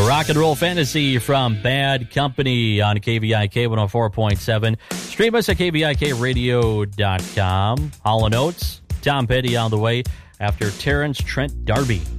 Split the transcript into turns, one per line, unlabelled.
Rock and Roll Fantasy from Bad Company on KVIK 104.7. Stream us at KVIKradio.com. Hall & Oates, Tom Petty on the way after Terrence Trent D'Arby.